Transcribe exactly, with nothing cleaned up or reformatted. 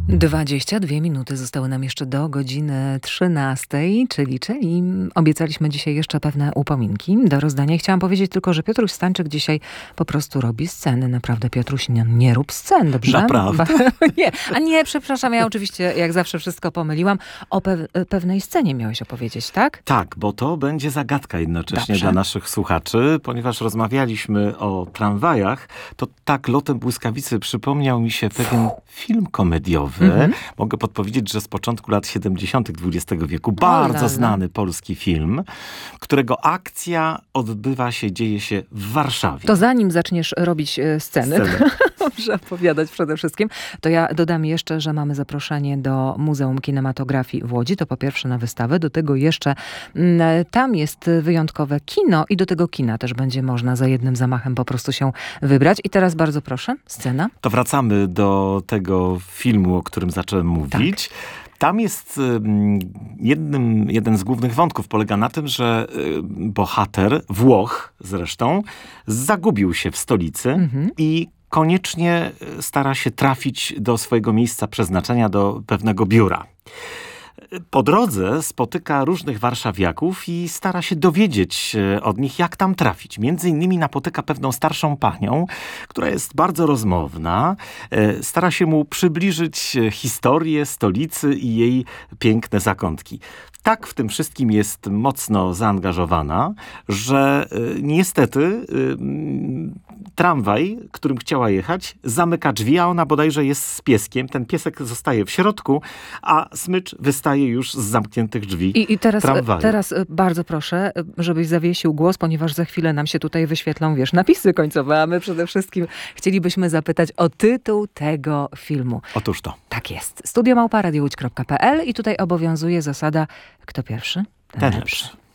dwadzieścia dwie minuty zostały nam jeszcze do godziny trzynastej, czyli, czyli obiecaliśmy dzisiaj jeszcze pewne upominki do rozdania. Chciałam powiedzieć tylko, że Piotruś Stańczyk dzisiaj po prostu robi sceny. Naprawdę, Piotruś, nie, nie rób scen, dobrze? Naprawdę? nie, a nie, przepraszam, ja oczywiście jak zawsze wszystko pomyliłam. O pe- pewnej scenie miałeś opowiedzieć, tak? Tak, bo to będzie zagadka jednocześnie Dobrze. dla naszych słuchaczy, ponieważ rozmawialiśmy o tramwajach, to tak lotem błyskawicy przypomniał mi się pewien film komediowy. Mhm. Mogę podpowiedzieć, że z początku lat siedemdziesiątych dwudziestego wieku bardzo lala. znany polski film, którego akcja odbywa się, dzieje się w Warszawie. To zanim zaczniesz robić e, sceny, Sceny. dobrze opowiadać przede wszystkim, to ja dodam jeszcze, że mamy zaproszenie do Muzeum Kinematografii w Łodzi. To po pierwsze na wystawę. Do tego jeszcze m, tam jest wyjątkowe kino i do tego kina też będzie można za jednym zamachem po prostu się wybrać. I teraz bardzo proszę, scena. To wracamy do tego filmu, o którym zacząłem mówić. Tak. Tam jest um, jednym, jeden z głównych wątków polega na tym, że y, bohater, Włoch zresztą, zagubił się w stolicy mhm. i koniecznie stara się trafić do swojego miejsca przeznaczenia, do pewnego biura. Po drodze spotyka różnych warszawiaków i stara się dowiedzieć od nich, jak tam trafić. Między innymi napotyka pewną starszą panią, która jest bardzo rozmowna. Stara się mu przybliżyć historię stolicy i jej piękne zakątki. Tak w tym wszystkim jest mocno zaangażowana, że niestety tramwaj, którym chciała jechać, zamyka drzwi, a ona bodajże jest z pieskiem. Ten piesek zostaje w środku, a smycz wystaje już z zamkniętych drzwi I, i teraz, tramwaju. teraz bardzo proszę, żebyś zawiesił głos, ponieważ za chwilę nam się tutaj wyświetlą, wiesz, napisy końcowe, a my przede wszystkim chcielibyśmy zapytać o tytuł tego filmu. Otóż to. Tak jest. studio małpa radio łódź kropka pe el i tutaj obowiązuje zasada, kto pierwszy, ten, Ten lepszy. lepszy.